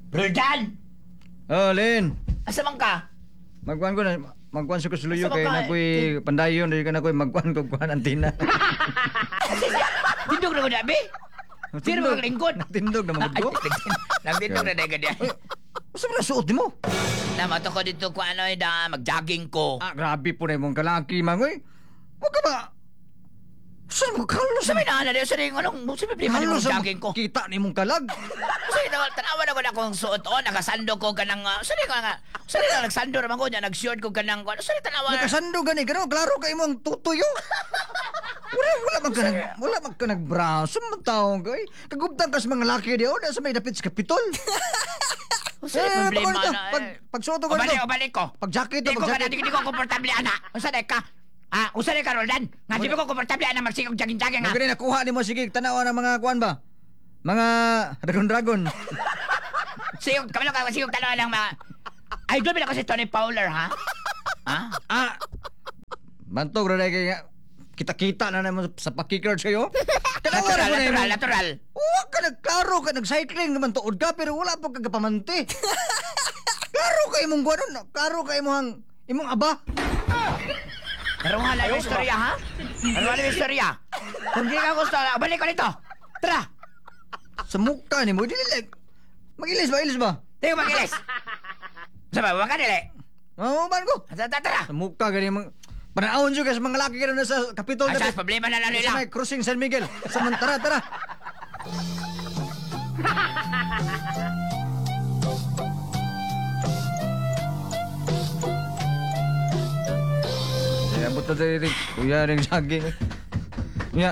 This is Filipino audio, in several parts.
Roldan! Oh, Lin. Asa man ka? Magkuhan ko na. Magkuhan sa kusuluyo Asa kay ba ka? nakoy pandayon. Dili ka nakoy magkuhan ko kuhan antina. Tindog na ko dabi? Sino ba lingkod? Natindog naman ko. Nagtindog na dahi ka diya. Masa mo na suot ni mo? Namato ko dito ko ano mag-jogging ko. Ah, grabe po na mong kalaki, mangoy. Huwag ka ba? Saan mo kalos? Sabi na na diyo sa ring anong problema ni mag-jogging ko. Kita ni mong kalag. Kasi tanawa na ko na kung suot o nakasando ko kanang sali na nagsando naman ko niya nag-short ko kanang sali tanawa. Nakasando gani ka no? Klaro ka imong tutuyo. Wala man ka nagbraso. Matawag ka eh. Kagubtang kas mga laki diyo na sa may dapit sa kapitol. Kasi problema na Pagsuot ko ganito. Balik ko. Pag-jacket Di ko ko komportable ana. Unsa ka? Usa ka Roldan. Nga di ko komportable ana magsigog jogging-jogging ha. Magani nakuha ni mo sige tanawa ng mga kuan ba? Mga dragon. Sigog kamalo ka sigog tanawa lang idol bila ko si Tony Fowler ha. Bantog ra kay kita-kita na naman sa pakikard sa'yo. Natural. Huwag ka nagklaro ka, nag-cycling naman tuod ka, pero wala pa kagapamanti. Klaro ka imong guwanon, klaro ka imong aba. Pero hala yung istorya ha? Kung di ka gusto, balik ko nito. Tara! Sa mukha ni mo, dililig. Mag-ilis ba? Di ko mag-ilis. Saba, wag ka nili. Mahuman ko. Tara! Sa mukha gani mong... Panahon siya kasi mga laki ka na sa kapitol. Asas, problema na lang nila. Sa may crossing San Miguel. Tara. Abot na tayo rin. Kuya rin jogging. Kuya.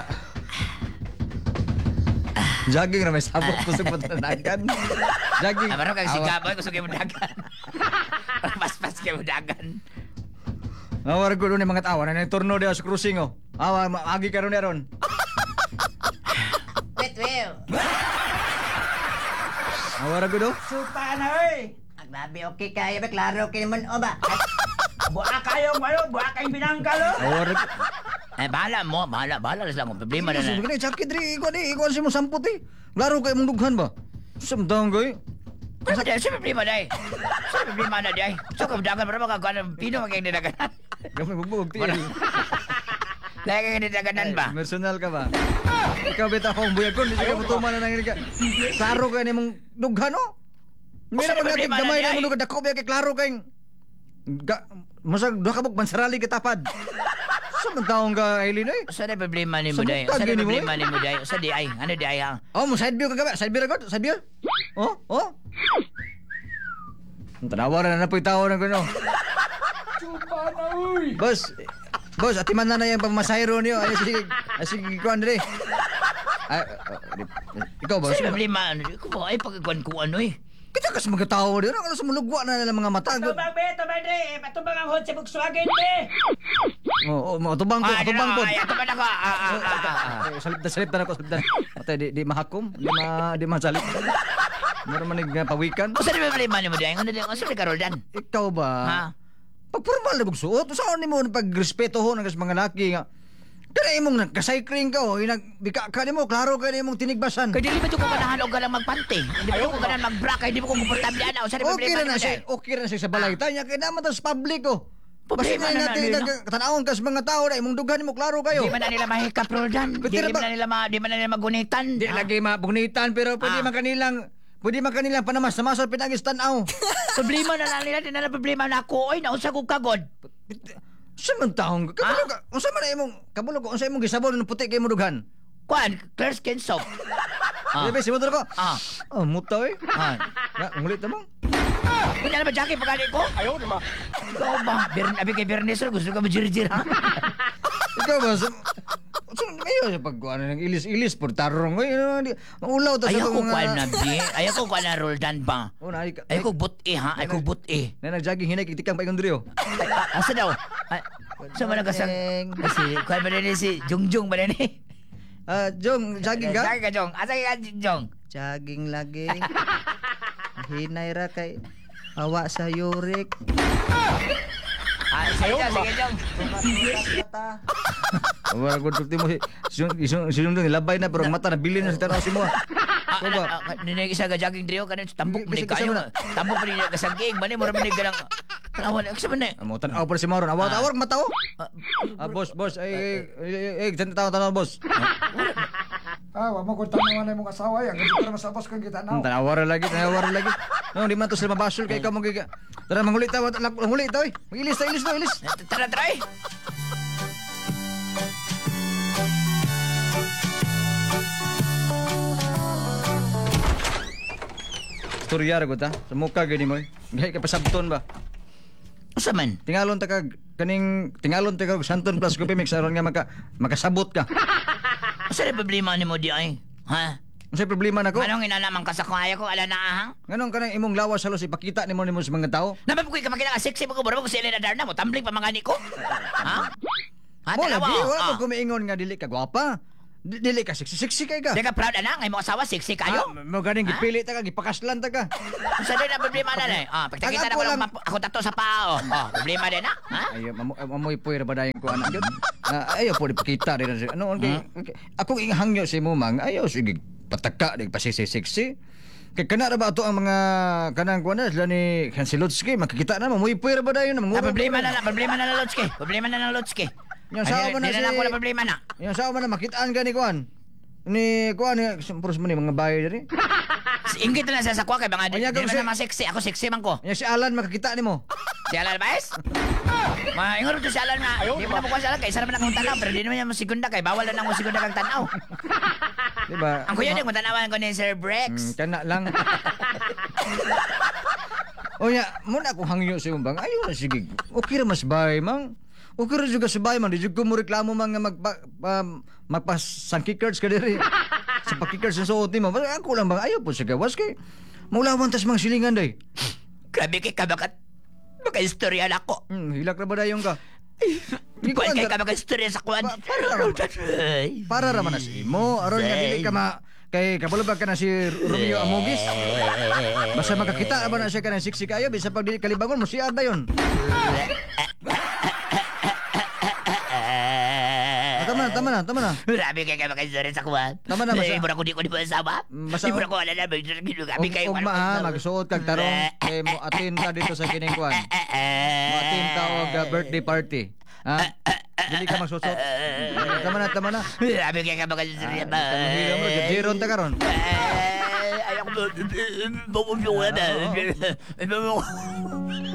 Jogging na may sabot. Kusog mo dagan. Jogging. Marang kang sigaboy. Kusog kayo mo dagan. Pas-pas kayo mo dagan. Nawar ko doon yung mga tawa. Na turno diya sa cruising oh. Agi ka ron na ron. Wait, Will. Nawar ko doon. Supa na, oy! Agbabi, okay kayo ba? Klaro kayo naman, o ba? Buha kayo, malo! Buha kayong binangkalo! Nawar ko. Bahala mo. Bahala lang. Problema na na. Sige na, sakit rin. Ikaw si mo sampot eh. Laro kayo mong dughan ba? Samtang kayo. Sa problema na eh. So, kamdagan mo na mga pino magkakindaganan. Gamay magbog tiyan. Nagkakindaganan ba? Personal ka ba? Ikaw bita akong buyag ko. Hindi ka mutuman na nanginig ka. Klaro kayo ni mong dughan o? Mira pag natin gamay na mong dughan. Dako biya kay klaro kayong... Masag doha ka buk mansarali kitapad. Sa mga taong ka, Aileen eh? Sa na problema ni mo, Day? Sa di ay? Ano di ay, ha? Oh, mo side view ka gabi. Side view na god? Side view? Oh? Tanawaran na po yung tao na gano'n. Supa na, uy! Boss, atiman na yung pamasayro niyo. Sige, kuhan rin. Ikaw, boss? Sa problema, ikaw ba ay pagkakuan ko ano eh? Kita kasi mga tao rin. Ano sa mulugwa na ng mga mata? Tumang, be! Patubang ang hot sa Volkswagen, be! Oo, matubang po. Ito ba na ko? Salip na ako. Matay, di mahakom. Di masalip. Meron manig pawikan. O sa na problema ni mo, Day? Ano ka, Roldan? Ikaw ba? Ha? Pag formal na magsuot, saan ni mo pag-respeto ho ng mga laki nga? Kaya imong nagka-cycling ka o, bika ka ni mo, klaro ka ni mong tinigbasan. Kaya di ba ito ko ganahan o galang magpante? Di ba ito ko ganahan mag-bra? Kaya di ba ko komportable ana? O sa na problema ni mo, Day? Okay na siya sa balay. Tanya, kaya naman tas public o. Problema na nila. Tanawon ka sa mga tao na imong dughan mo, klaro kayo. Di man na nila mahikap, Roldan. Di man na nila magunitan. Di lagi mabunitan, pero pwede man kanilang panamas-namasal pinagis tanaw. Problema na lang nila. Di na problema na ako. Oy, naunsa ko kagod. Saan man taong ka? Kabulog ka. Unsa man na imong, kabulog ko, unsa imong gisabol ng puti kay mo dughan? Kuan, Claire Skin Soap. Bebe, si motor ko. Ah. Muta eh. Ngulit naman. Kunya na ba, Jackie, pagkali ko? Ayaw naman. Ikaw ba? Abi kay Bernes, gusto ka majir-jir, ha? Ikaw ba? Ngayon, pag ng ilis-ilis, por tarong. Ulaw ta sa Ayaw ko kuan na, Bi. Ayaw ko kuan na Roldan ba? Ayaw ko buti, ha? Ayaw ko buti. Na nag-jogging hinay, kitikang paikong duriyo. Asa daw? Sa mga nagasang... Si, kuan ba rin si Jungjung ba rin eh? Jong, jogging ka? Jogging ka, Jong. Asa ka, Jong? Jogging lagi. Hinay ra kay hawa sa yurik. Sige, Jong. Wala ko tuti mo si Jong labay na pero mata na bilin na sa tanaw si mo. Ninay isa ka jogging trio kanin tambok Bisa- ni bisa kayo. mo na. Tambok ni ka saging, mani mura man ka lang. Tanawan sa man. Amo tan-aw pa si Maron. Awat-awat mata oh. Boss, tanaw boss. Wa mo kung tanawan na mong asawa yan. Kasi para masabos kang kita na. Tanawara lagi. No, di man to sila mabasol kay ka mo giga. Tara mangulit ta, mangulit ta oy. Ilis. Tara try. Storya ra ko ta. Sa mukha gani mo. Gahi ka pasabton ba? Usa man. Tingalon ta kag Santon Plus Coffee Mix aron nga makasabot ka. Usa na problema nimo di ay? Ha? Unsay problema nako? Anong inanaman ka sa kaya ko ala na ahang? Nganong kanang imong lawas halos ipakita nimo sa mga tao? Napapukoy ka makina ka sexy mo ko bro ko si Elena Darna mo tambling pa mangani ko. Ha? Ha, Mo lagi tanawa. wala ko kumiingon nga dili ka gwapa. Dili ka sexy kay ka. Di ka proud ana ngay mo asawa sexy kayo? Mo ganing gipili ta ka gipakaslan ta ka. Sa din na problema na na. Pagkakita na Ako ko lang lang- ako tato sa pao. Problema din na. Ha? Ayo amoy puy ra ba dayon ko anak gyud. Ayo po dipakita din ano okay. Ako hangyo si mo mang ayo sige pataka di pasisi-sexy. Kay kana ra ba ato ang mga kanang kuan na sila ni Hansilotsky makikita na moy puy ra ba dayon Na problema na Lotski. Problema na ng Lotski. Yung sawa mo na Di si na ako na problema na. yung sawa mo na makitaan ka ni kuan. Ni kuan ni puros mo ni mga bahay diri. Ingit na sa sakwa kay mga di Kanya di kung naman si- na sexy. Ako sexy man ko. Yung si Alan makakita nimo. Si Alan Baez? Maingon to si Alan nga. Di mo na bukas Alan kay isa naman akong tanaw pero di naman niya mo segunda kay bawal na mo segunda kang tanaw. Di ba? Ang kuya din mo tanawan ko ni Sir Brex. Kana lang. O nya, muna ako hangyo sa umbang. Ayo na sige. Okay ra mas bay mang. Okay ra juga sa bay man. Di juga mo reklamo man nga magpasangkikers ka diri. Sa pakikers sa suot mo. Ako lang bang ayaw po sa gawas kay mulawan tas mga silingan day. Grabe kay kabakat. Baka istorya na ako. Hilak ra ba dayon ka? Kuan kay ka baka istorya sa kuan. Para ra man na sa imo. Aron nga dili ka kay kapalubag ka na si Romeo Amogis. Basta makakita ra ba na siya ka ng siksi kayo bisa pag dili kalibangon mo siya dayon. Tama na. Grabe kay ka baka istorya sa kuan. Tama na, basta- Di mo na ko di ko asawa. Basta- Di mo na ko alala. Grabe kay Ugma magsuot kag tarong kay mo attend ta dito sa kining kuan. Mo attend ta og birthday party. Ha? Dili ka magsusot. Tama na. Grabe kay ka baka istorya ba. Mahila mo jiron ta karon. Ayaw ko. Bumubyo na.